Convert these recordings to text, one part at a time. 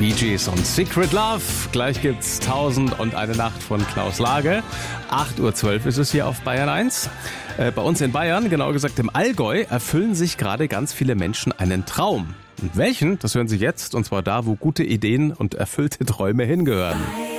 Bee Gees und Secret Love. Gleich gibt's 1001 Nacht von Klaus Lage. 8:12 Uhr ist es hier auf Bayern 1. Bei uns in Bayern, genauer gesagt im Allgäu, erfüllen sich gerade ganz viele Menschen einen Traum. Und welchen? Das hören Sie jetzt. Und zwar da, wo gute Ideen und erfüllte Träume hingehören.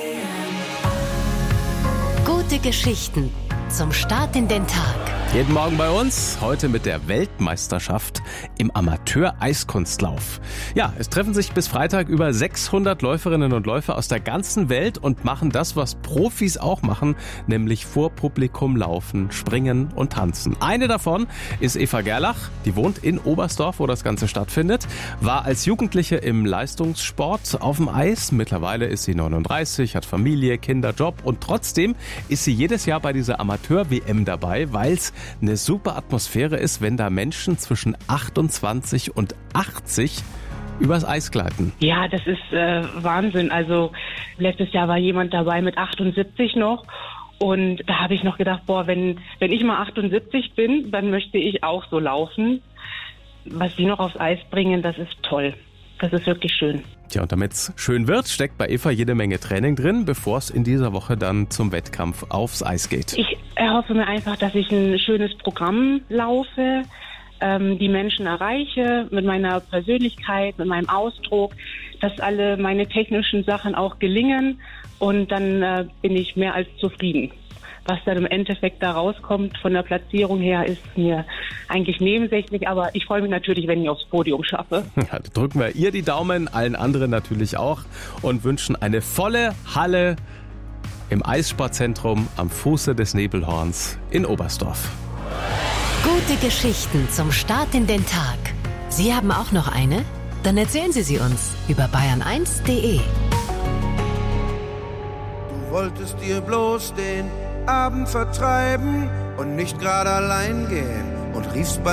Gute Geschichten zum Start in den Tag. Jeden Morgen bei uns, heute mit der Weltmeisterschaft im Amateur-Eiskunstlauf. Ja, es treffen sich bis Freitag über 600 Läuferinnen und Läufer aus der ganzen Welt und machen das, was Profis auch machen, nämlich vor Publikum laufen, springen und tanzen. Eine davon ist Eva Gerlach, die wohnt in Oberstdorf, wo das Ganze stattfindet, war als Jugendliche im Leistungssport auf dem Eis. Mittlerweile ist sie 39, hat Familie, Kinder, Job und trotzdem ist sie jedes Jahr bei dieser Amateur-WM dabei, weil es eine super Atmosphäre ist, wenn da Menschen zwischen 28 und 80 übers Eis gleiten. Ja, das ist Wahnsinn. Also letztes Jahr war jemand dabei mit 78 noch und da habe ich noch gedacht, wenn ich mal 78 bin, dann möchte ich auch so laufen. Was die noch aufs Eis bringen, das ist toll. Das ist wirklich schön. Tja, und damit es schön wird, steckt bei Eva jede Menge Training drin, bevor es in dieser Woche dann zum Wettkampf aufs Eis geht. Ich erhoffe mir einfach, dass ich ein schönes Programm laufe, die Menschen erreiche mit meiner Persönlichkeit, mit meinem Ausdruck, dass alle meine technischen Sachen auch gelingen und dann bin ich mehr als zufrieden. Was dann im Endeffekt da rauskommt von der Platzierung her, ist mir eigentlich nebensächlich, aber ich freue mich natürlich, wenn ich aufs Podium schaffe. Ja, drücken wir ihr die Daumen, allen anderen natürlich auch und wünschen eine volle Halle im Eissportzentrum am Fuße des Nebelhorns in Oberstdorf. Gute Geschichten zum Start in den Tag. Sie haben auch noch eine? Dann erzählen Sie sie uns über bayern1.de. Du wolltest dir bloß den Abend vertreiben und nicht gerade allein gehen und riefst bei